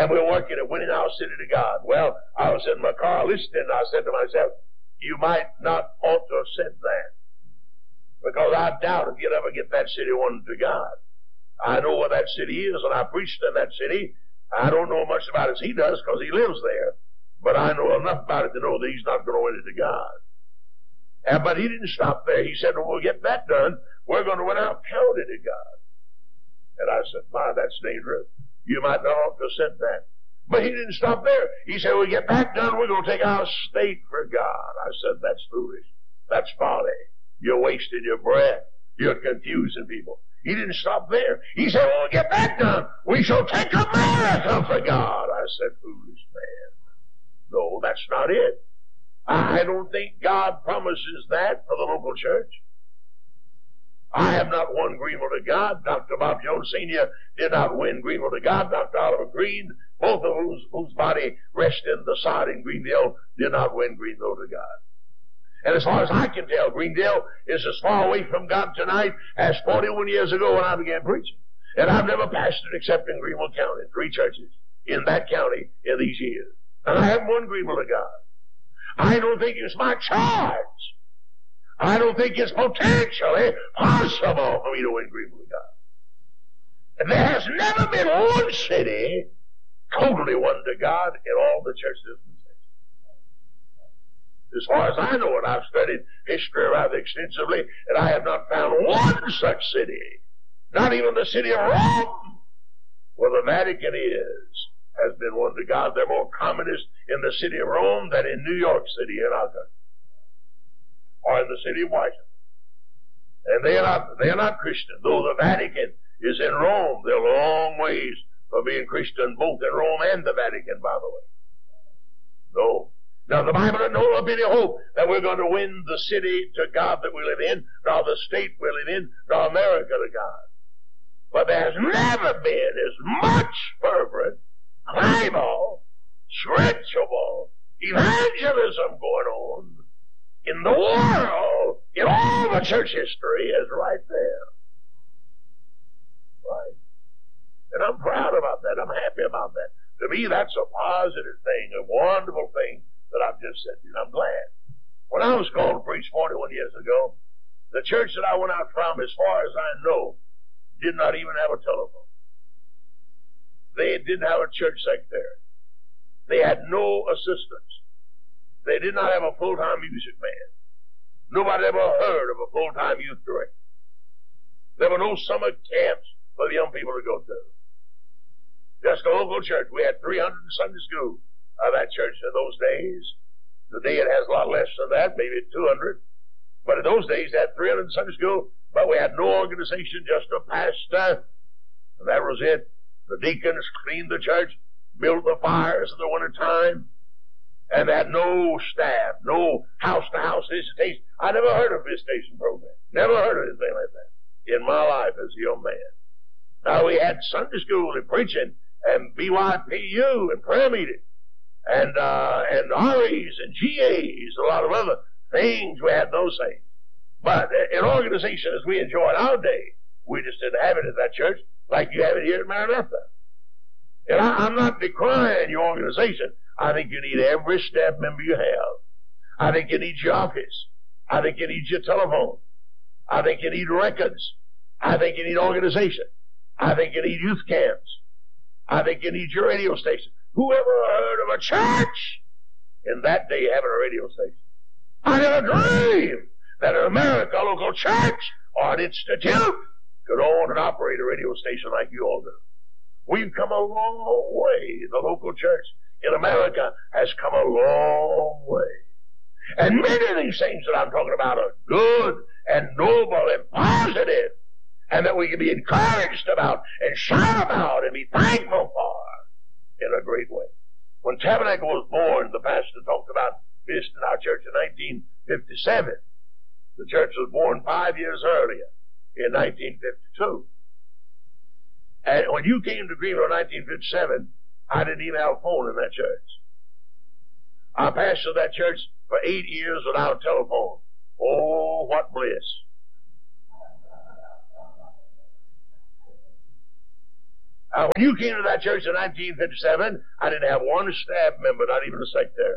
And we're working at winning our city to God. Well, I was in my car listening, and I said to myself, you might not ought to have said that. Because I doubt if you'd ever get that city won to God. I know where that city is, and I preached in that city. I don't know much about it as he does, because he lives there. But I know enough about it to know that he's not going to win it to God. But he didn't stop there. He said, when we'll get that done, we're going to win our county to God. And I said, my, that's dangerous. You might not ought to have said that. But he didn't stop there. He said, when we get that done, we're going to take our state for God. I said, that's foolish. That's folly. You're wasting your breath. You're confusing people. He didn't stop there. He said, when we get that done, we shall take America for God. I said, foolish man. No, that's not it. I don't think God promises that for the local church. I have not won Greenville to God. Dr. Bob Jones Sr. did not win Greenville to God. Dr. Oliver Green, both of whose body rests in the sod in Greenville, did not win Greenville to God. And as far as I can tell, Greendale is as far away from God tonight as 41 years ago when I began preaching. And I've never pastored except in Greenville County, 3 churches in that county in these years. And I haven't won Greenville to God. I don't think it's my charge. I don't think it's potentially possible for me to win Greenville to God. And there has never been one city totally won to God in all the church dispensations. As far as I know it, I've studied history rather extensively, and I have not found one such city, not even the city of Rome, where the Vatican has been won to God. They're more communist in the city of Rome than in New York City in our country, or in the city of Washington. And they are not Christian. Though the Vatican is in Rome, they're a long ways from being Christian, both in Rome and the Vatican, by the way. No. Now, the Bible doesn't hold up any hope that we're going to win the city to God that we live in, nor the state we live in, nor America to God. But there has never been as much fervent, primal, spiritual evangelism going on in the world, in all the church history, as right there. Right? And I'm proud about that. I'm happy about that. To me, that's a positive thing, a wonderful thing that I've just said to you. I'm glad. When I was called to preach 41 years ago, the church that I went out from, as far as I know, did not even have a telephone. They didn't have a church secretary. They had no assistants. They did not have a full-time music man. Nobody ever heard of a full-time youth director. There were no summer camps for the young people to go to. Just a local church. We had 300 in Sunday school of that church in those days. Today it has a lot less than that, maybe 200. But in those days it had 300 in Sunday school, but we had no organization, just a pastor. And that was it. The deacons cleaned the church, built the fires in the winter time, and they had no staff, no house-to-house visitation. I never heard of a visitation program. Never heard of anything like that in my life as a young man. Now, we had Sunday school and preaching and BYPU and prayer meeting and REs and GAs, a lot of other things. We had those things. But an organization as we enjoyed our day, we just didn't have it at that church like you have it here at Maranatha. And I'm not decrying your organization. I think you need every staff member you have. I think you need your office. I think you need your telephone. I think you need records. I think you need organization. I think you need youth camps. I think you need your radio station. Whoever heard of a church in that day having a radio station? I never dreamed that in America, a local church or an institute could own and operate a radio station like you all do. We've come a long way. The local church in America has come a long way. And many of these things that I'm talking about are good and noble and positive, and that we can be encouraged about and shout about and be thankful for in a great way. When Tabernacle was born, the pastor talked about visiting our church in 1957. The church was born 5 years earlier, in 1952. And when you came to Greenville in 1957, I didn't even have a phone in that church. I pastored that church for 8 years without a telephone. Oh, what bliss. When you came to that church in 1957, I didn't have one staff member, not even a secretary.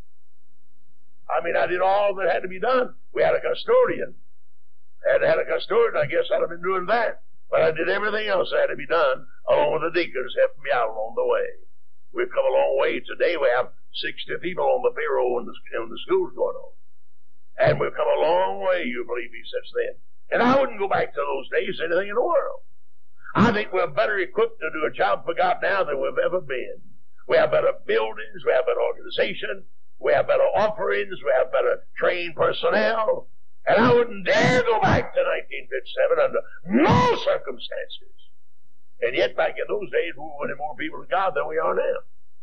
I mean, I did all that had to be done. We had a custodian. Had a custodian, I guess I'd have been doing that. But I did everything else that had to be done, along with the deacons helping me out along the way. We've come a long way. Today we have 60 people on the payroll in the schools going on. And we've come a long way, you believe me, since then. And I wouldn't go back to those days anything in the world. I think we're better equipped to do a job for God now than we've ever been. We have better buildings, we have better organization, we have better offerings, we have better trained personnel. And I wouldn't dare go back to 1957 under no circumstances. And yet back in those days we were winning more people to God than we are now.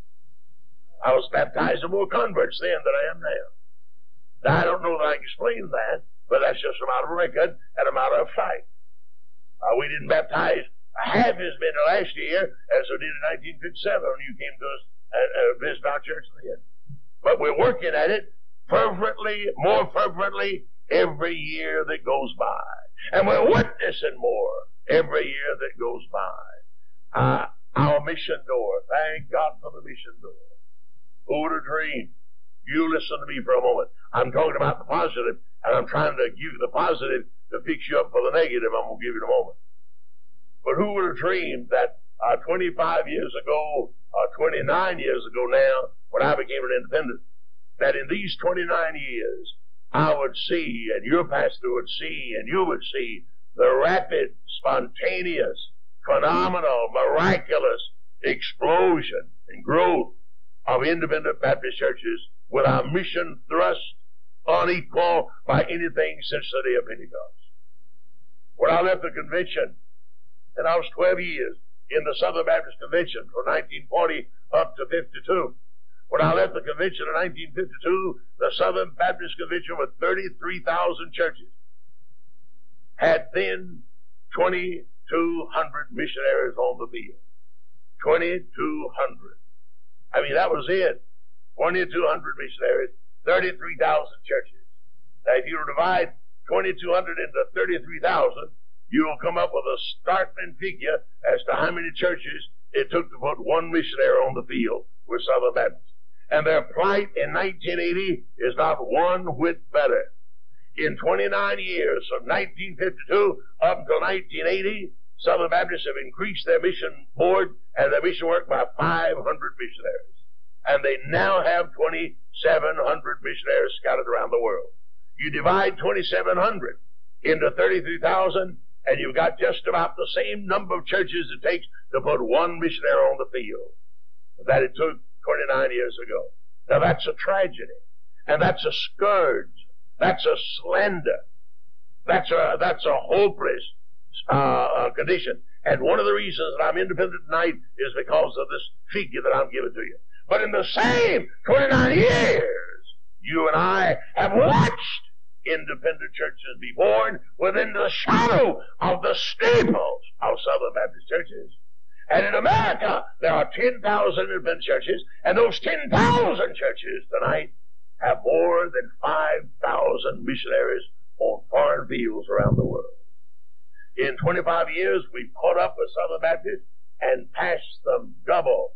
I was baptizing more converts then than I am now. Now I don't know that I can explain that, but that's just a matter of record and a matter of fact. We didn't baptize half as many last year as we did in 1957 when you came to us and visit our church then. But we're working at it fervently, more fervently, every year that goes by. And we're witnessing more every year that goes by. Our mission door. Thank God for the mission door. Who would have dreamed? You listen to me for a moment. I'm talking about the positive, and I'm trying to give you the positive to fix you up for the negative. I'm going to give you in a moment. But who would have dreamed that 25 years ago, 29 years ago now, when I became an independent, that in these 29 years, I would see, and your pastor would see, and you would see, the rapid, spontaneous, phenomenal, miraculous explosion and growth of independent Baptist churches with our mission thrust unequal by anything since the day of Pentecost. When I left the convention, and I was 12 years in the Southern Baptist Convention from 1940 up to 52. When I left the convention in 1952, the Southern Baptist Convention with 33,000 churches had then 2,200 missionaries on the field. 2,200. I mean, that was it. 2,200 missionaries, 33,000 churches. Now, if you divide 2,200 into 33,000, you will come up with a startling figure as to how many churches it took to put one missionary on the field with Southern Baptists. And their plight in 1980 is not one whit better. In 29 years, from 1952 up until 1980, Southern Baptists have increased their mission board and their mission work by 500 missionaries. And they now have 2,700 missionaries scattered around the world. You divide 2,700 into 33,000, and you've got just about the same number of churches it takes to put one missionary on the field that it took 29 years ago. Now that's a tragedy, and that's a scourge, that's a slander, that's a hopeless condition. And one of the reasons that I'm independent tonight is because of this figure that I'm giving to you. But in the same 29 years, you and I have watched independent churches be born within the shadow of the staples of Southern Baptist churches. And in America, there are 10,000 independent churches, and those 10,000 churches tonight have more than 5,000 missionaries on foreign fields around the world. In 25 years, we've caught up with Southern Baptists and passed them double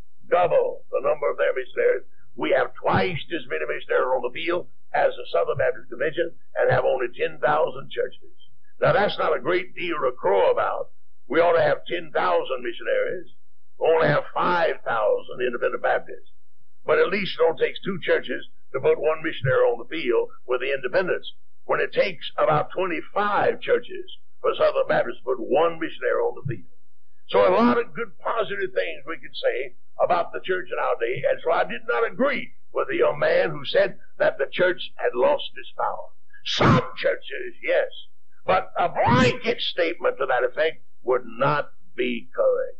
the number of their missionaries. We have twice as many missionaries on the field as the Southern Baptist Convention and have only 10,000 churches. Now that's not a great deal to crow about. We ought to have 10,000 missionaries. We only have 5,000 independent Baptists. But at least it only takes two churches to put one missionary on the field with the independents, when it takes about 25 churches for Southern Baptists to put one missionary on the field. So a lot of good positive things we could say about the church in our day, and so I did not agree with the young man who said that the church had lost its power. Some churches, yes, but a blanket statement to that effect would not be correct.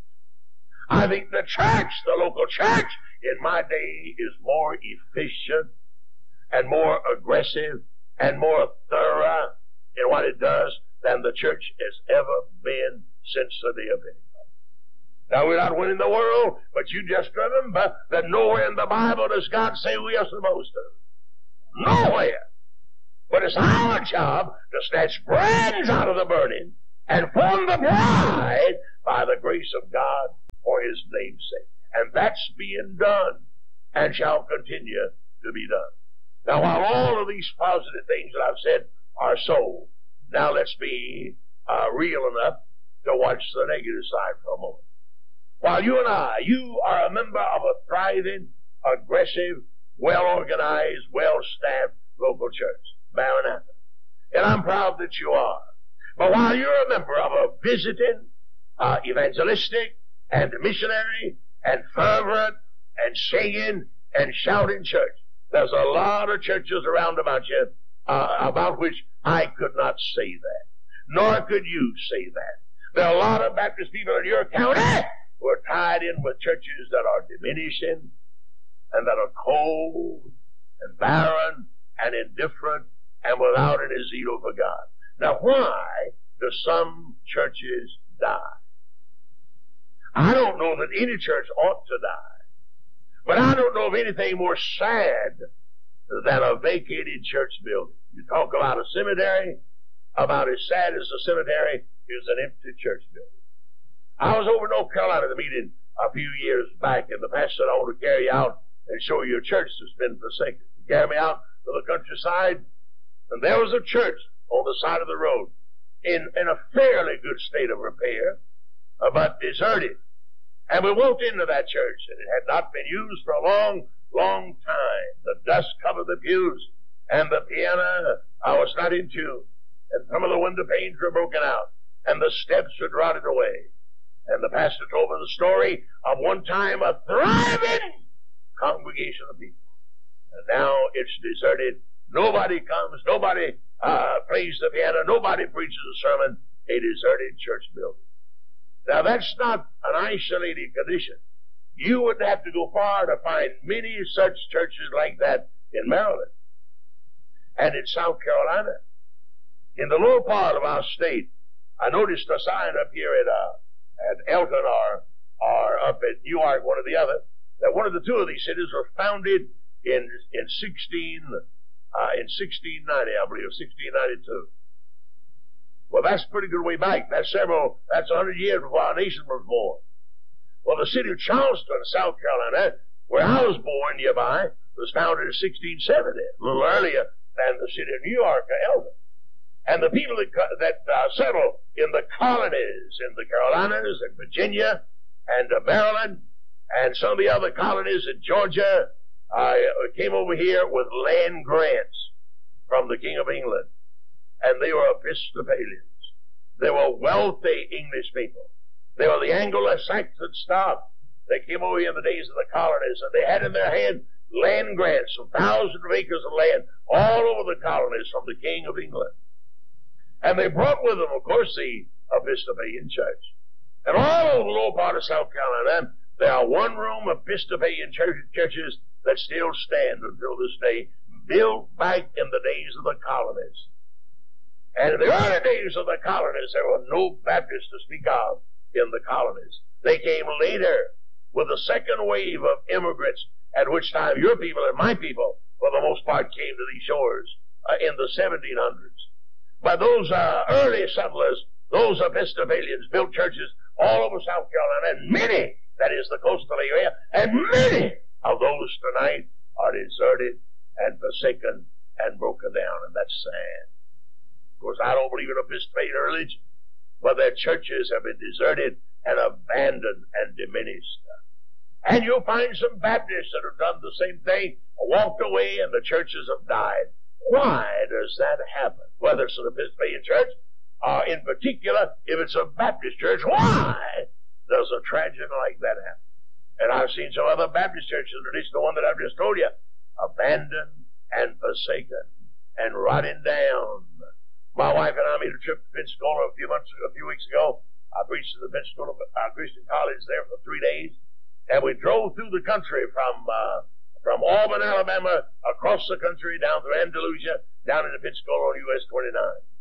I think the church, the local church, in my day is more efficient and more aggressive and more thorough in what it does than the church has ever been since the day of Pentecost. Now, we're not winning the world, but you just remember that nowhere in the Bible does God say we are supposed to. Nowhere. But it's our job to snatch brands out of the burning and won the bride by the grace of God for his name's sake. And that's being done and shall continue to be done. Now, while all of these positive things that I've said are so, now let's be real enough to watch the negative side for a moment. While you are a member of a thriving, aggressive, well-organized, well-staffed local church, Maranatha. And I'm proud that you are. But while you're a member of a visiting, evangelistic, and missionary, and fervent, and singing, and shouting church, there's a lot of churches around about you, about which I could not say that. Nor could you say that. There are a lot of Baptist people in your county who are tied in with churches that are diminishing, and that are cold, and barren, and indifferent, and without any zeal for God. Now, why do some churches die? I don't know that any church ought to die. But I don't know of anything more sad than a vacated church building. You talk about a cemetery, about as sad as a cemetery is an empty church building. I was over in North Carolina at a meeting a few years back, and the pastor said, I want to carry you out and show you a church that's been forsaken. He carried me out to the countryside, and there was a church on the side of the road in a fairly good state of repair, but deserted. And we walked into that church, and it had not been used for a long, long time. The dust covered the pews, and the piano was not in tune, and some of the window panes were broken out, and the steps had rotted away. And the pastor told me the story of one time a thriving congregation of people. And now it's deserted. Nobody comes. Nobody plays the piano. Nobody preaches a sermon. A deserted church building. Now that's not an isolated condition. You would have to go far to find many such churches like that in Maryland and in South Carolina. In the lower part of our state, I noticed a sign up here at Elton or up at Newark, one or the other, that one of the two of these cities were founded in 1690, I believe, 1692. Well, that's a pretty good way back. That's 100 years before our nation was born. Well, the city of Charleston, South Carolina, where I was born nearby, was founded in 1670, a little earlier than the city of New York or Elton. And the people that settled in the colonies, in the Carolinas and Virginia and Maryland and some of the other colonies in Georgia, came over here with land grants from the King of England. And they were Episcopalians. They were wealthy English people. They were the Anglo-Saxon stock. They came over here in the days of the colonies, and they had in their hand land grants of thousands of acres of land all over the colonies from the King of England. And they brought with them, of course, the Episcopalian Church. And all over the lower part of South Carolina, there are one-room Episcopalian churches that still stand until this day, built back in the days of the colonies. And in the early days of the colonies, there were no Baptists to speak of in the colonies. They came later with the second wave of immigrants, at which time your people and my people, for the most part, came to these shores in the 1700s. But those early settlers, those Episcopalians, built churches all over South Carolina, and many, that is the coastal area, and many of those tonight are deserted and forsaken and broken down, and that's sad. Of course, I don't believe in Episcopalian religion, but their churches have been deserted and abandoned and diminished. And you'll find some Baptists that have done the same thing, walked away, and the churches have died. Why does that happen? Whether it's an Episcopalian church, or in particular, if it's a Baptist church, why does a tragedy like that happen? And I've seen some other Baptist churches, at least the one that I've just told you, abandoned and forsaken and rotting down. My wife and I made a trip to Pensacola a few weeks ago. I preached at the Pensacola Christian College there for 3 days, and we drove through the country from Auburn, Alabama, across the country down through Andalusia, down into Pensacola on US 29.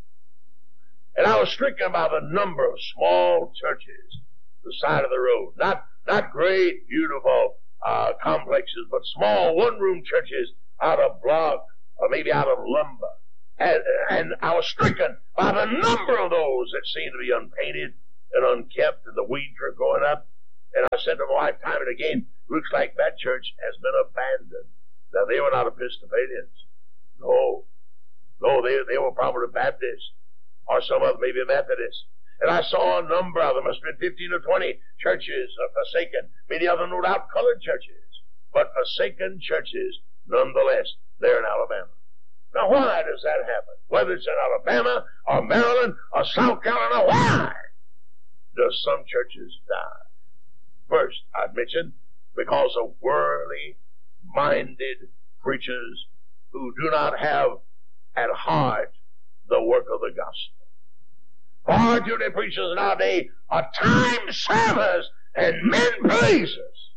And I was stricken by the number of small churches, the side of the road, not great, beautiful complexes, but small one-room churches out of block or maybe out of lumber. And I was stricken by the number of those that seemed to be unpainted and unkept, and the weeds were going up. And I said to my wife time and again, looks like that church has been abandoned. Now, they were not Episcopalians. No, they were probably Baptists, or some of them maybe Methodists. And I saw a number of them, must have been 15 or 20 churches forsaken. Many of them, no doubt, colored churches, but forsaken churches nonetheless there in Alabama. Now, why does that happen? Whether it's in Alabama or Maryland or South Carolina, why does some churches die? First, I'd mention, because of worldly-minded preachers who do not have at heart the work of the gospel. Far too many preachers nowadays are time servers and men pleasers.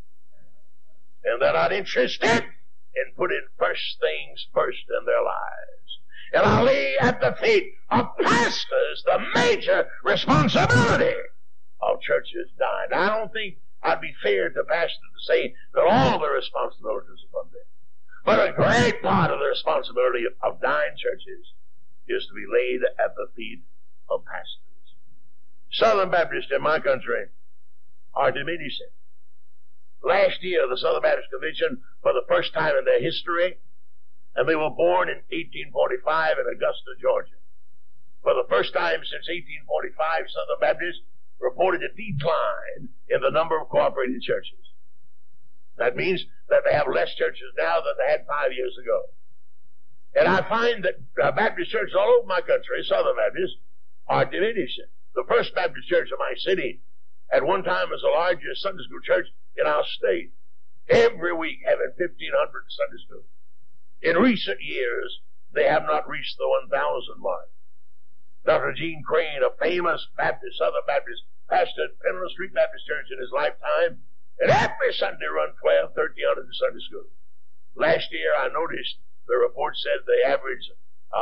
And they're not interested in putting first things first in their lives. And I lay at the feet of pastors the major responsibility of churches dying. Now, I don't think I'd be fair to pastors to say that all the responsibilities are upon them. But a great part of the responsibility of dying churches is to be laid at the feet of pastors. Southern Baptists in my country are diminishing. Last year, the Southern Baptist Convention, for the first time in their history, and they were born in 1845 in Augusta, Georgia. For the first time since 1845, Southern Baptists reported a decline in the number of cooperating churches. That means that they have less churches now than they had 5 years ago. And I find that Baptist churches all over my country, Southern Baptists, are diminishing. The First Baptist Church of my city at one time was the largest Sunday school church in our state. Every week having 1,500 Sunday school. In recent years, they have not reached the 1,000 mark. Dr. Gene Crane, a famous Baptist, Southern Baptist, pastored Penland Street Baptist Church in his lifetime, and every Sunday run 1,300 to Sunday school. Last year, I noticed the report said they averaged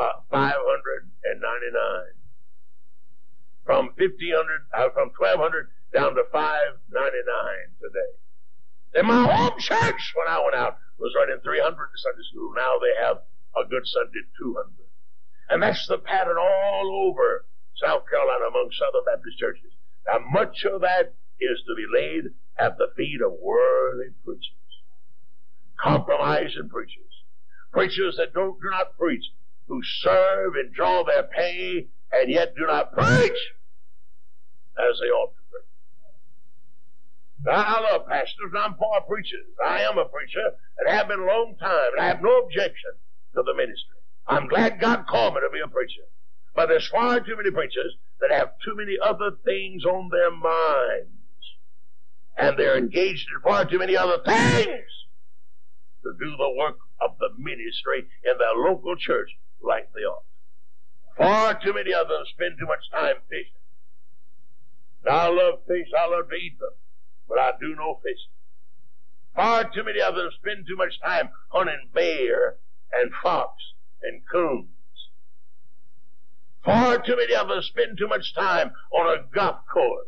599. From 1,200 down to 599 today. In my home church, when I went out, was running 300 to Sunday school. Now they have a good Sunday 200. And that's the pattern all over South Carolina among Southern Baptist churches. Now, much of that is to be laid at the feet of worldly preachers, compromising preachers, preachers that do not preach, who serve and draw their pay and yet do not preach as they ought to preach. Now, I love pastors, and I'm for preachers. I am a preacher and have been a long time, and I have no objection to the ministry. I'm glad God called me to be a preacher. But there's far too many preachers that have too many other things on their minds. And they're engaged in far too many other things to do the work of the ministry in their local church like they ought. Far too many of them spend too much time fishing. Now, I love fish. I love to eat them. But I do no fishing. Far too many of them spend too much time hunting bear and fox and coons. Far too many of us spend too much time on a golf course.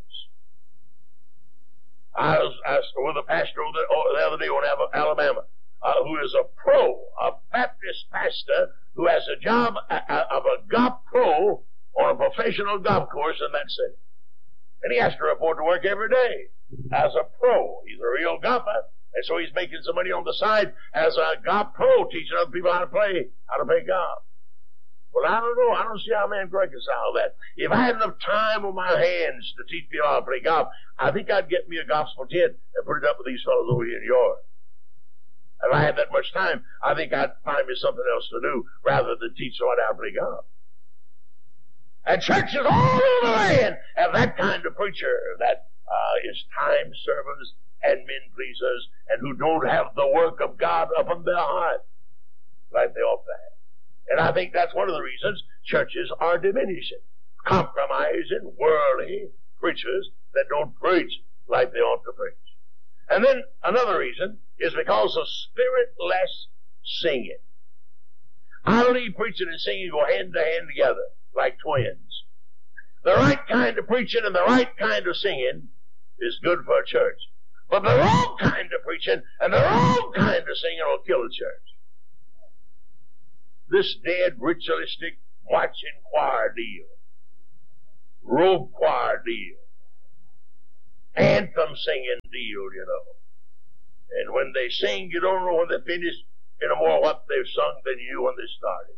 I was with a pastor the other day on Alabama, who is a Baptist pastor who has a job of a golf pro on a professional golf course in that city. And he has to report to work every day as a pro. He's a real golfer, and so he's making some money on the side as a golf pro, teaching other people how to play golf. Well, I don't know. I don't see how a man can reconcile that. If I had enough time on my hands to teach people how to play golf, I think I'd get me a gospel tent and put it up with these fellows over here in York. If I had that much time, I think I'd find me something else to do rather than teach someone how to play golf. And churches all over the land have that kind of preacher that is time servers and men pleasers and who don't have the work of God upon their heart like they ought to have. And I think that's one of the reasons churches are diminishing. Compromising, worldly preachers that don't preach like they ought to preach. And then another reason is because of spiritless singing. I believe preaching and singing go hand to hand together like twins. The right kind of preaching and the right kind of singing is good for a church. But the wrong kind of preaching and the wrong kind of singing will kill a church. this dead ritualistic marching choir deal, robe choir deal, anthem singing deal, you know. And when they sing, you don't know when they finish any more what they've sung than you when they started.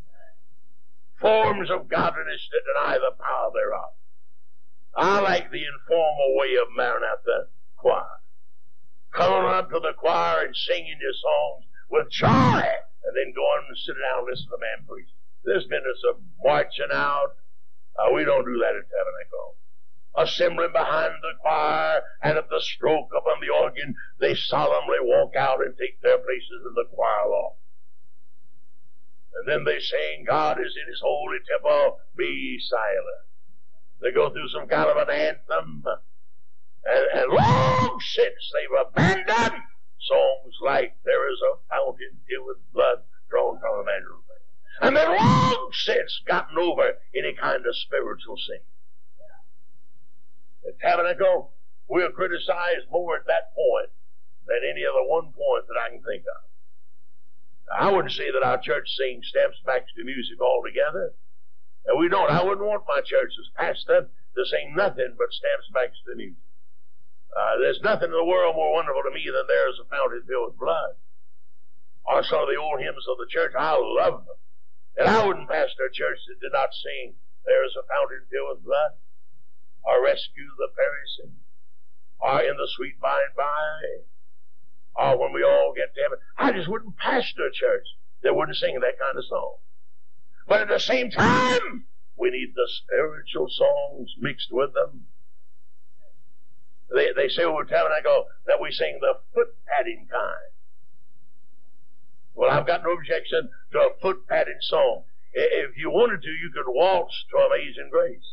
Forms of godliness that deny the power thereof. I like the informal way of Maranatha choir. Coming up to the choir and singing your songs with joy, and then going and sit down and listen to the man preach. This business of marching out, we don't do that at Tabernacle. Assembling behind the choir, and at the stroke upon the organ, they solemnly walk out and take their places in the choir loft. And then they sing, God is in his holy temple, be ye silent. They go through some kind of an anthem, and long since they've abandoned songs like there is a fountain filled with blood drawn from Emmanuel. And they've long since gotten over any kind of spiritual sin. The Tabernacle, we'll criticize more at that point than any other one point that I can think of. I wouldn't say that our church sings Stamps Baxter music altogether. And we don't. I wouldn't want my church's pastor to sing nothing but Stamps Baxter music. There's nothing in the world more wonderful to me than there is a fountain filled with blood. Or some of the old hymns of the church, I love them. And I wouldn't pastor a church that did not sing, there is a fountain filled with blood, or rescue the perishing, or in the sweet by and by, or when we all get to heaven. I just wouldn't pastor a church that wouldn't sing that kind of song. But at the same time, we need the spiritual songs mixed with them. They say over Tabernacle that we sing the foot padding kind. Well, I've got no objection to a foot padding song. If you wanted to, you could waltz to Amazing Grace.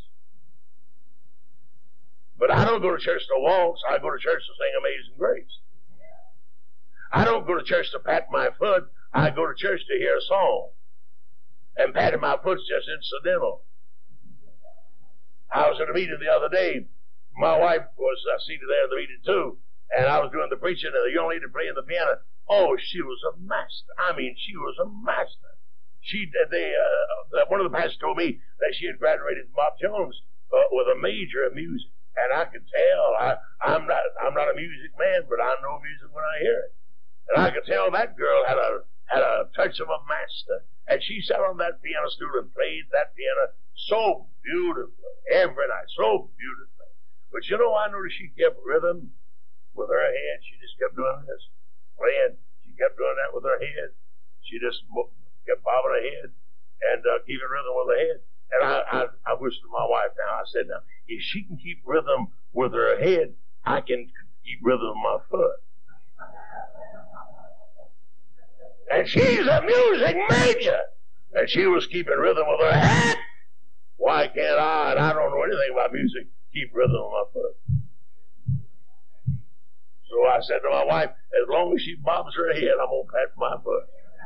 But I don't go to church to waltz. I go to church to sing Amazing Grace. I don't go to church to pat my foot. I go to church to hear a song. And patting my foot's just incidental. I was at a meeting the other day. My wife was seated there in the meeting too. And I was doing the preaching, and the young lady playing the piano. Oh, she was a master. I mean, she was a master. One of the pastors told me that she had graduated from Bob Jones with a major in music. And I could tell, I'm not a music man, but I know music when I hear it. And I could tell that girl had a touch of a master. And she sat on that piano stool and played that piano so beautifully, every night, so beautifully. But you know, I noticed she kept rhythm with her head. She just kept doing this, playing. She kept doing that with her head. She just kept bobbing her head and keeping rhythm with her head. And I whispered to my wife now, I said, now, if she can keep rhythm with her head, I can keep rhythm with my foot. And she's a music major. And she was keeping rhythm with her head. Why can't I, and I don't know anything about music, keep rhythm with my foot? So I said to my wife, as long as she bobs her head, I'm going to pat my foot.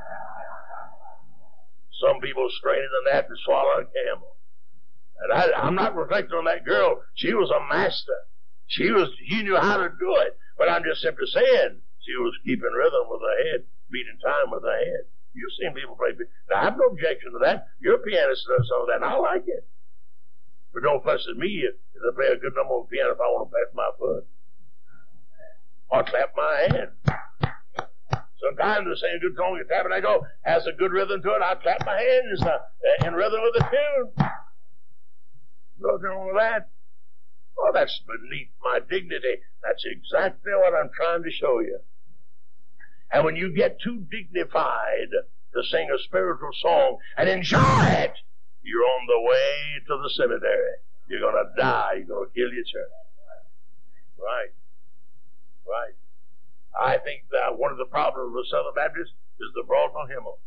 Some people strainer than that to swallow a camel. And I'm not reflecting on that girl. She was a master. She knew how to do it. But I'm just simply saying, she was keeping rhythm with her head, beating time with her head. You've seen people play. Now, I have no objection to that. You're a pianist does some of that, and I like it. But don't fuss at me if they play a good number on the piano if I want to pat my foot. Or clap my hand. Sometimes they sing a good song at Tabernacle, has a good rhythm to it, I clap my hands in rhythm with the tune. Nothing wrong with that. Oh, that's beneath my dignity. That's exactly what I'm trying to show you. And when you get too dignified to sing a spiritual song and enjoy it, you're on the way to the cemetery. You're going to die. You're going to kill your church. Right. Right. I think that one of the problems with Southern Baptists is the Broadwell hymnal.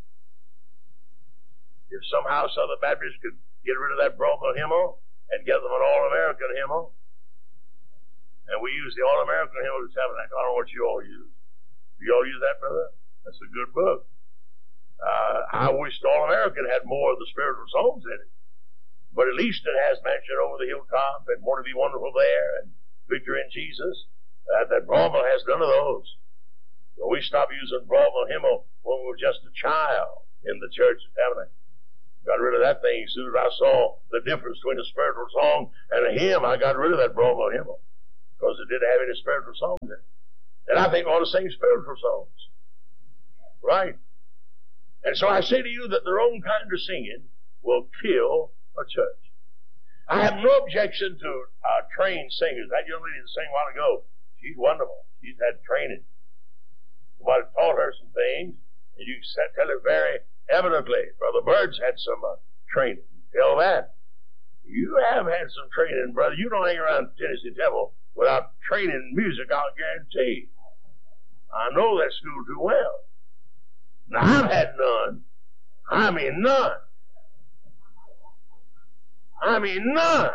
If somehow Southern Baptists could get rid of that Broadwell hymnal and give them an All-American hymnal, and we use the All-American hymnal to Tabernacle. I don't know what you all use. Do you all use that, brother? That's a good book. I wish the All-American had more of the spiritual songs in it. But at least it has Mansion Over the Hilltop and Born to Be Wonderful There and Victory in Jesus. That Broadwell has none of those. So we stopped using Broadwell hymnal when we were just a child. in the church at Tabernacle. Got rid of that thing as soon as I saw the difference between a spiritual song and a hymn. I got rid of that bromo hymn because it didn't have any spiritual songs in it. And I think we ought to sing spiritual songs. Right? And so I say to you that their own kind of singing will kill a church. I have no objection to trained singers. That young lady that sang a while ago, she's wonderful. She's had training. Somebody taught her some things, and you can tell her very evidently. Brother Bird's had some training. Tell that. You have had some training, brother. You don't hang around Tennessee Temple without training in music, I'll guarantee. I know that school too well. Now, I've had none. I mean none. I mean none.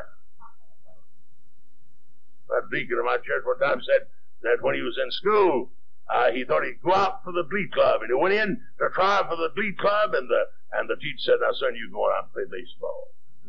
That deacon of my church one time said that when he was in school, he thought he'd go out for the glee club, and he went in to try for the glee club, and the teacher said, "Now, son, you go out and play baseball."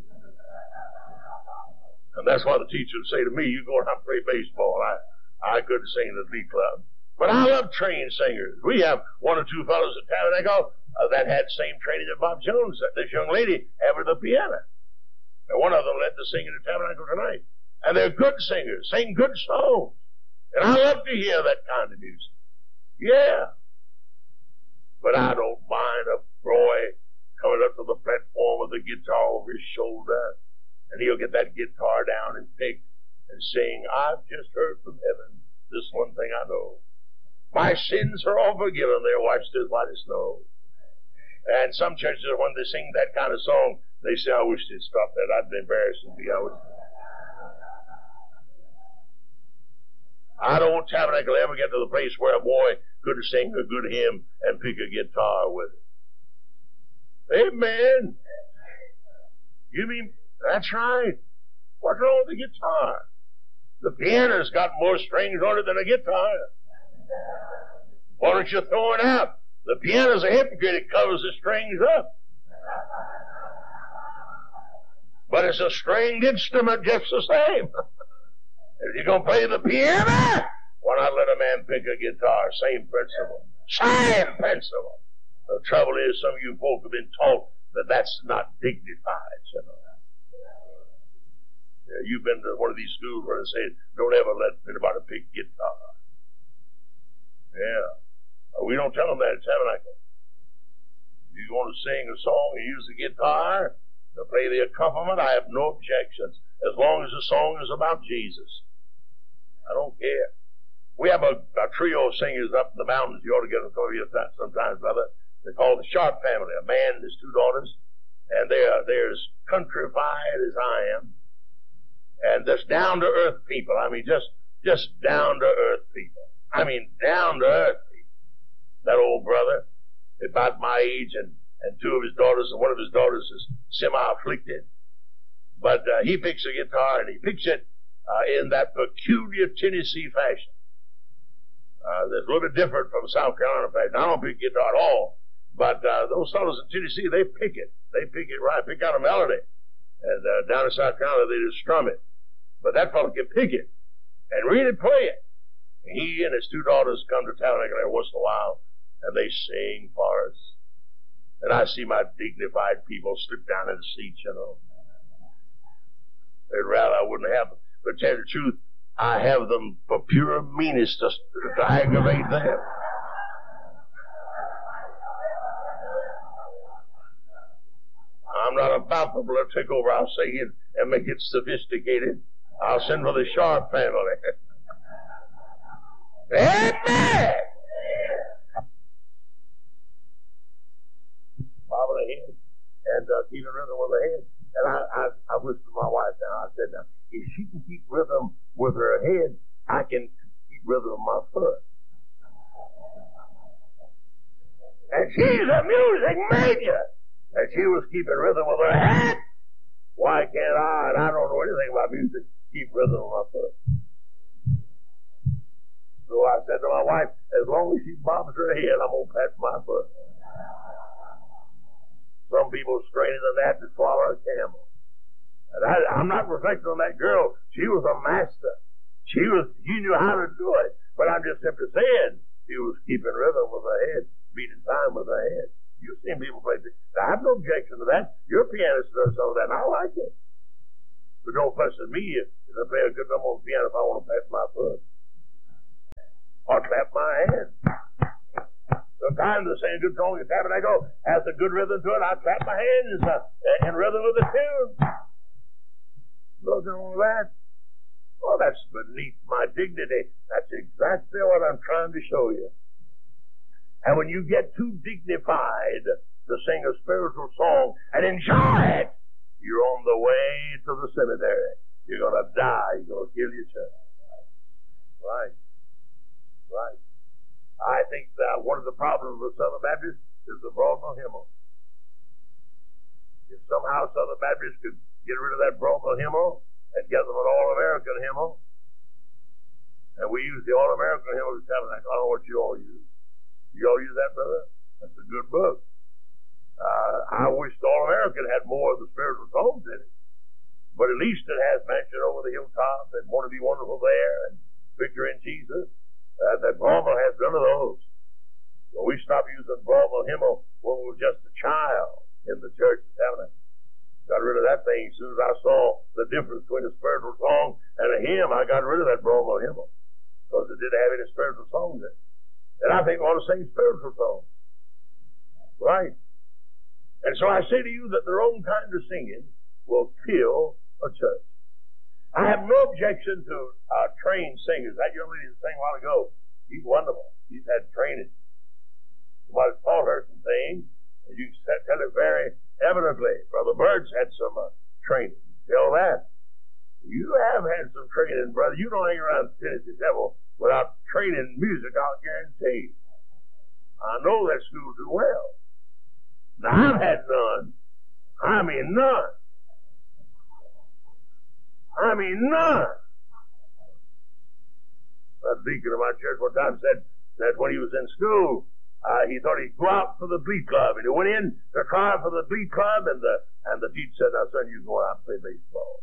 And that's why the teacher would say to me, "You go out and play baseball." I couldn't sing in the glee club. But I love trained singers. We have one or two fellows at Tabernacle that had the same training that Bob Jones, this young lady, had with the piano. And one of them led the singing at Tabernacle tonight. And they're good singers, sing good songs. And I love to hear that kind of music. Yeah. But I don't mind a boy coming up to the platform with a guitar over his shoulder, and he'll get that guitar down and pick and sing, "I've just heard from heaven this one thing I know. My sins are all forgiven. They're washed as white as snow." And some churches, when they sing that kind of song, they say, "I wish they'd stop that. I'd be embarrassed to be out." I don't want Tabernacle ever get to the place where a boy could sing a good hymn and pick a guitar with it. Amen. You mean, that's right. What's wrong with the guitar? The piano's got more strings on it than a guitar. Why don't you throw it out? The piano's a hypocrite. It covers the strings up. But it's a stringed instrument just the same. If you're going to play the piano, why not let a man pick a guitar? Same principle. Same principle. The trouble is, some of you folk have been taught that that's not dignified, you know. Yeah, you've been to one of these schools where they say, "Don't ever let anybody pick guitar." Yeah. We don't tell them that at Tabernacle. If you want to sing a song and use the guitar to play the accompaniment, I have no objections, as long as the song is about Jesus. I don't care. We have a trio of singers up in the mountains. You ought to get them to you sometimes, brother. They're called the Sharp family, a man and his two daughters. And they're as countrified as I am. And just down-to-earth people. I mean, just down-to-earth people. I mean, down-to-earth people. That old brother, about my age, and two of his daughters, and one of his daughters is semi-afflicted. But he picks a guitar, and he picks it in that peculiar Tennessee fashion. That's a little bit different from South Carolina fashion. I don't pick guitar at all. But those fellows in Tennessee, they pick it. They pick it right, pick out a melody. And down in South Carolina, they just strum it. But that fellow can pick it and really play it. He and his two daughters come to Tabernacle every once in a while, and they sing for us. And I see my dignified people slip down in the seats, you know. They'd rather I wouldn't have them. But to tell you the truth, I have them for pure meanness to aggravate them. I'm not about to let it take over. I'll say it and make it sophisticated. I'll send for the Sharp family. Amen! Bobbing the head and keeping rhythm with the head. And I whispered to my wife now. I said, now, if she can keep rhythm with her head, I can keep rhythm with my foot. And she's a music major. And she was keeping rhythm with her head. Why can't I? And I don't know anything about music. Keep rhythm with my foot. So I said to my wife, as long as she bobs her head, I'm going to pat my foot. Some people strainer than that to swallow a camel. And I'm not reflecting on that girl. She was a master. She knew how to do it. But I'm just simply saying she was keeping rhythm with her head, beating time with her head. You've seen people play. I have no objection to that. Your pianist does some of that, and I like it. But don't fuss at me if I play a good number on the piano if I want to pat my foot or clap my hands. Sometimes they sing a good song in the tabernacle, has a good rhythm to it. I clap my hands in rhythm with the tune. Nothing wrong with that. Well, that's beneath my dignity. That's exactly what I'm trying to show you. And when you get too dignified to sing a spiritual song and enjoy it, you're on the way to the cemetery. You're going to die. You're going to kill yourself. Right. Right. I think that one of the problems with Southern Baptists is the Broadwell hymnal. If somehow Southern Baptists could get rid of that Broadwell hymnal and get them an All-American hymnal, and we use the All-American hymnal to tabernacle. I don't know what you all use. You all use that, brother? That's a good book. I wish the All-American had more of the spiritual tones in it. But at least it has Mansion Over the Hilltop and Want to Be Wonderful There and Victory in Jesus. That Broadwell has none of those. So we stopped using Broadwell hymnal when we were just a child in the church of tabernacle. Got rid of that thing as soon as I saw the difference between a spiritual song and a hymn. I got rid of that Broadwell hymnal because it didn't have any spiritual songs in it. And I think we ought to sing spiritual songs. Right? And so I say to you that their own kind of singing will kill a church. I have no objection to trained singers. That young lady that sang a while ago, she's wonderful. She's had training. Somebody taught her some things, and you can tell it very evidently. Brother Bird's had some training. Tell that. You have had some training, brother. You don't hang around Tennessee Devil without training music, I'll guarantee. I know that school too well. Now, I've had none. I mean none. I mean none. The deacon of my church one time said that when he was in school, he thought he'd go out for the glee club, and he went in to try for the glee club, and the teacher said, "Now, son, you go out and play baseball."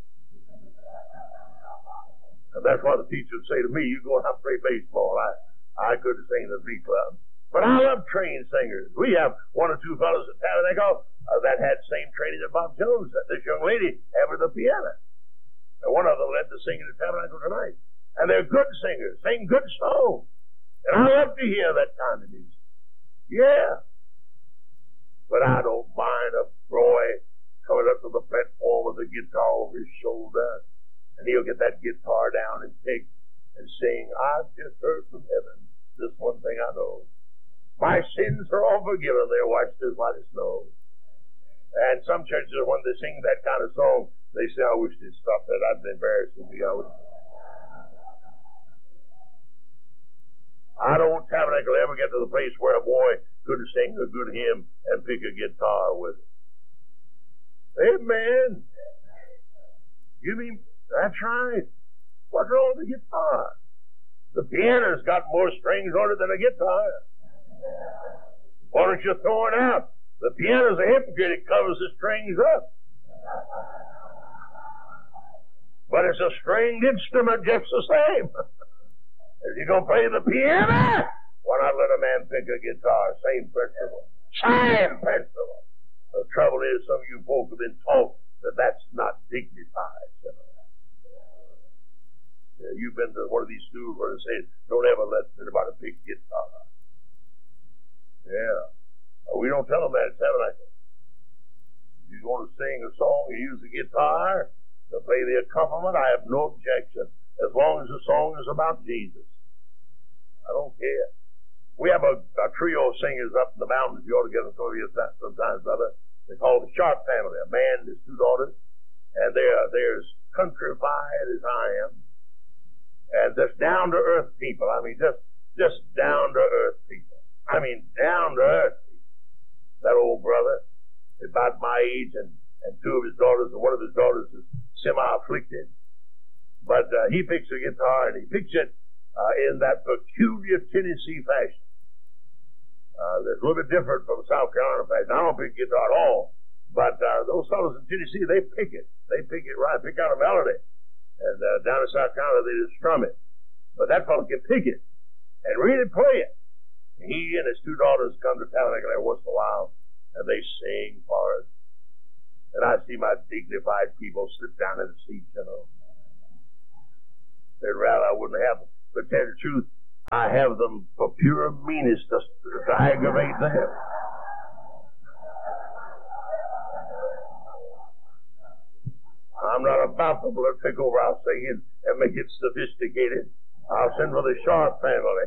And that's what the teacher would say to me: "You go out and play baseball." I couldn't sing in the glee club, but I love trained singers. We have one or two fellows at Tabernacle that had the same training that Bob Jones had. This young lady had with the piano. And one of them led the singing at Tabernacle tonight. And they're good singers, sing good songs. And I love to hear that kind of music. Yeah. But I don't mind a boy coming up to the platform with a guitar over his shoulder, and he'll get that guitar down and pick and sing, "I've just heard from heaven this one thing I know. My sins are all forgiven. They're washed as white as snow." And some churches, when they sing that kind of song, they say, "I wish they'd stop that. I'd be embarrassed with me." I don't tabernacle ever get to the place where a boy could sing a good hymn and pick a guitar with it. Amen. You mean, that's right. What's wrong with the guitar? The piano's got more strings on it than a guitar. Why don't you throw it out? The piano's a hypocrite. It covers the strings up. But it's a stringed instrument just the same. If you're going to play the piano, why not let a man pick a guitar? Same principle. Same principle. The trouble is, some of you folk have been taught that that's not dignified. You know. Yeah, you've been to one of these schools where they say, "Don't ever let anybody pick guitar." Yeah. We don't tell them that at Tabernacle. If you want to sing a song, you use the guitar to play the accompaniment, I have no objection, as long as the song is about Jesus. I don't care. We have a trio of singers up in the mountains. You ought to get them to you sometimes, brother. They call the Sharp family, a man and his two daughters. And they're as countrified as I am. And just down-to-earth people. I mean, just down-to-earth people. I mean, down-to-earth people. That old brother, about my age, and two of his daughters, and one of his daughters is semi-afflicted. But he picks a guitar, and he picks it in that peculiar Tennessee fashion. That's a little bit different from South Carolina fashion. I don't pick guitar at all. But those fellows in Tennessee, they pick it. They pick it right, pick out a melody. And down in South Carolina, they just strum it. But that fellow can pick it and really play it. And he and his two daughters come to Tabernacle every once in a while and they sing for us. And I see my dignified people slip down in the seats, you know. They'd rather I wouldn't have them. But tell the truth, I have them for pure meanness to aggravate them. I'm not about to blood pick over our singing and make it sophisticated. I'll send for the Sharp family.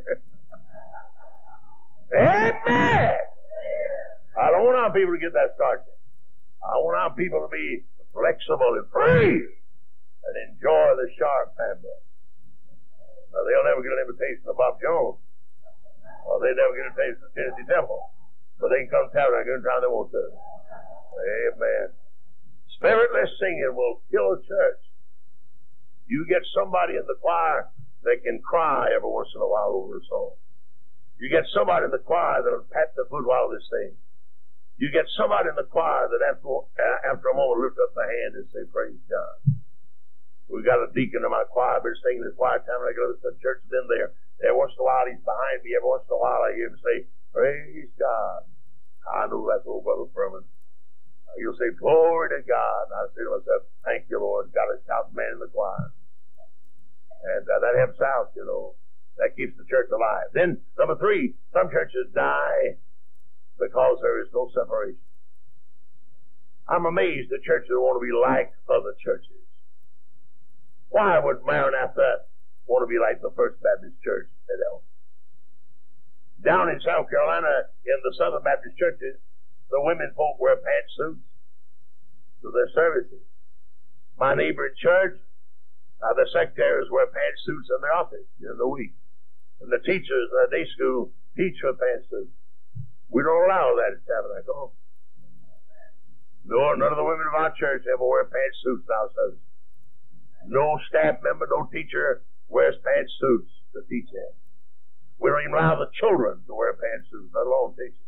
Amen! I don't want our people to get that started. I want our people to be flexible and free and enjoy the Sharp family. Now, they'll never get an invitation to Bob Jones. Or they never get an invitation to Tennessee Temple. But they can come to Tabernacle anytime they want to. Amen. Spiritless singing will kill a church. You get somebody in the choir that can cry every once in a while over a song. You get somebody in the choir that will pat the foot while they sing. You get somebody in the choir that after a moment lift up the hand and say, praise God. We got a deacon in my choir, been singing this choir time when I go to the church, been there. Every once in a while he's behind me, every once in a while I hear him say, praise God. I know that's old Brother Furman. He'll say, glory to God. And I say to myself, thank you, Lord. Got a shout man in the choir. And that helps out, you know. That keeps the church alive. Then, number 3, some churches die because there is no separation. I'm amazed at churches that want to be like other churches. Why would Maranatha want to be like the First Baptist Church at Elton? Down in South Carolina, in the Southern Baptist churches, the women folk wear pantsuits to their services. My neighboring church, the secretaries wear pantsuits in their office during the week. And the teachers in the day school teach with pantsuits. We don't allow that at Tabernacle. No, none of the women of our church ever wear pantsuits in our service. No staff member, no teacher wears pantsuits to teach in. We don't even allow the children to wear pantsuits, let alone teachers.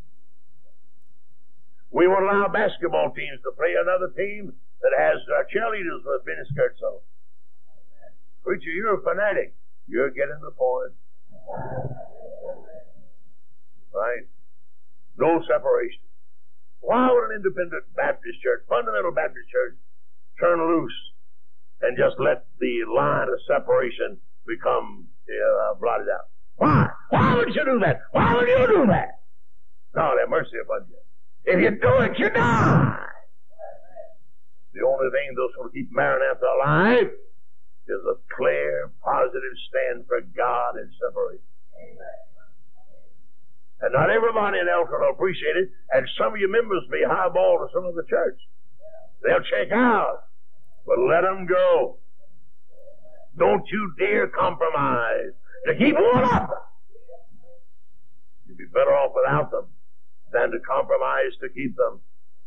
We won't allow basketball teams to play another team that has cheerleaders with miniskirts on. Preacher, you're a fanatic. You're getting the point. Right? No separation. Why would an independent Baptist church, fundamental Baptist church, turn loose and just let the line of separation become blotted out? Why? Why would you do that? Why would you do that? God have mercy upon you. If you do it, you die. The only thing that's going to keep Maranatha alive is a clear, positive stand for God and separation. And not everybody in Elton will appreciate it, and some of your members may highball to some of the church. They'll check out, but let them go. Don't you dare compromise to keep one of them. You'd be better off without them than to compromise to keep them.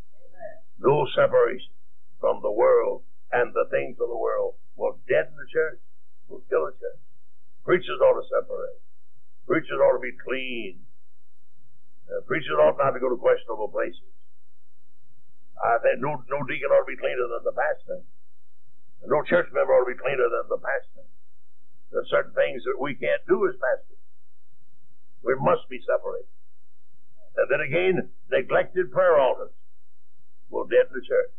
No separation from the world and the things of the world will deaden the church, will kill the church. Preachers ought to separate. Preachers ought to be clean. Preachers ought not to go to questionable places. I think no deacon ought to be cleaner than the pastor. No church member ought to be cleaner than the pastor. There are certain things that we can't do as pastors. We must be separated. And then again, neglected prayer altars will deaden the church.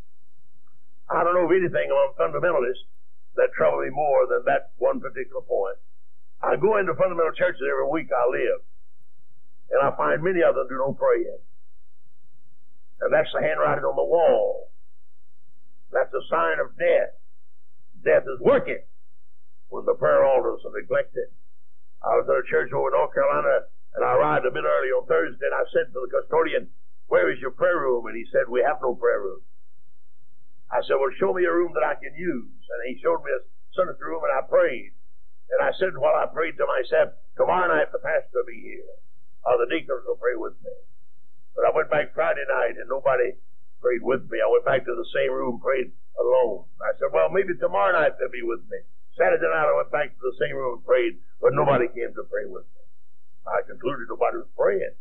I don't know of anything among fundamentalists that trouble me more than that one particular point. I go into fundamental churches every week I live, and I find many of them do no praying. And that's the handwriting on the wall. That's a sign of death. Death is working when the prayer altars are neglected. I was at a church over in North Carolina, and I arrived a bit early on Thursday, and I said to the custodian, "Where is your prayer room?" And he said, "We have no prayer room." I said, "Well, show me a room that I can use." And he showed me a Sunday room, and I prayed. And I said while I prayed to myself, tomorrow night the pastor will be here. The deacons will pray with me. But I went back Friday night, and nobody prayed with me. I went back to the same room, prayed alone. I said, well, maybe tomorrow night they'll be with me. Saturday night I went back to the same room and prayed, but nobody came to pray with me. I concluded nobody was praying.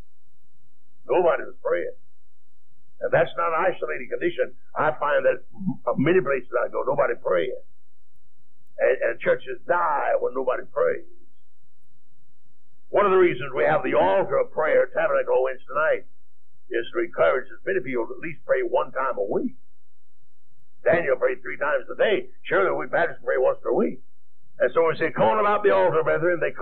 Nobody was praying. And that's not an isolated condition. I find that many places I go, nobody praying. And churches die when nobody prays. One of the reasons we have the altar of prayer at Tabernacle Wednesday night is to encourage as many people to at least pray one time a week. Daniel prayed 3 times a day. Surely we Baptists pray once a week. And so we say, come on about the altar, brethren. They come